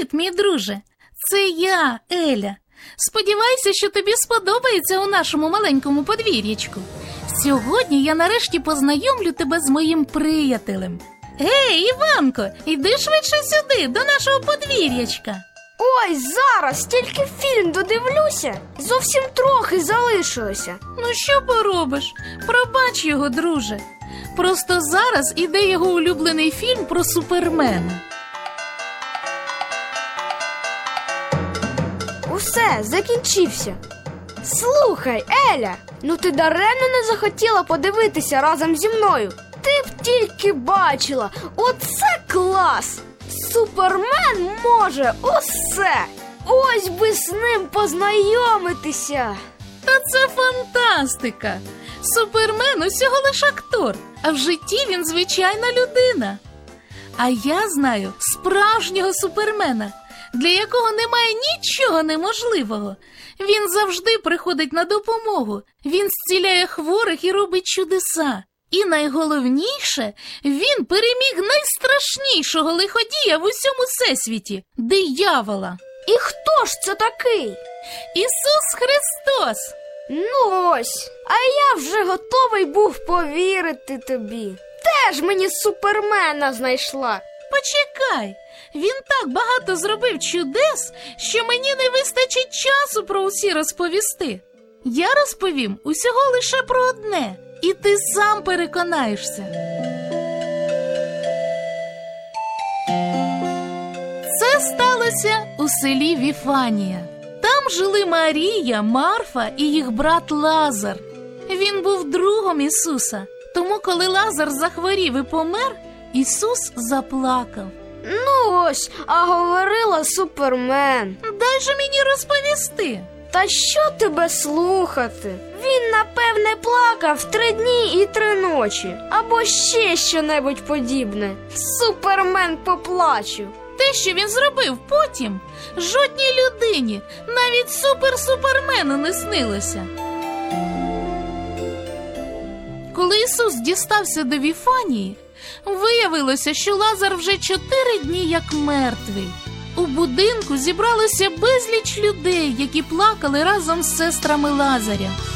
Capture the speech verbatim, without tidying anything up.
Привіт, мій друже! Це я, Еля. Сподіваюся, що тобі сподобається у нашому маленькому подвір'ячку. Сьогодні я нарешті познайомлю тебе з моїм приятелем. Гей, Іванко, іди швидше сюди, до нашого подвір'ячка. Ой, зараз, тільки фільм додивлюся. Зовсім трохи залишилося. Ну що поробиш? Пробач його, друже. Просто зараз іде його улюблений фільм про Супермена. Усе, закінчився. Слухай, Еля, ну ти даремно не захотіла подивитися разом зі мною. Ти б тільки бачила, оце клас! Супермен може усе! Ось би з ним познайомитися! Та це фантастика! Супермен усього лиш актор, а в житті він звичайна людина. А я знаю справжнього Супермена, для якого немає нічого неможливого. Він завжди приходить на допомогу, він зціляє хворих і робить чудеса. І найголовніше, він переміг найстрашнішого лиходія в усьому всесвіті – диявола. І хто ж це такий? Ісус Христос! Ну ось, а я вже готовий був повірити тобі. Теж мені Супермена знайшла. Почекай, він так багато зробив чудес, що мені не вистачить часу про усі розповісти. Я розповім усього лише про одне, і ти сам переконаєшся. Це сталося у селі Віфанія. Там жили Марія, Марфа і їх брат Лазар. Він був другом Ісуса, тому коли Лазар захворів і помер, Ісус заплакав. Ну ось, а говорила Супермен. Дай же мені розповісти. Та що тебе слухати? Він, напевне, плакав три дні і три ночі. Або ще що-небудь подібне. Супермен поплаче. Те, що він зробив потім, жодній людині, навіть супер-супермену не снилося. Коли Ісус дістався до Віфанії, виявилося, що Лазар вже чотири дні як мертвий. У будинку зібралося безліч людей, які плакали разом з сестрами Лазаря.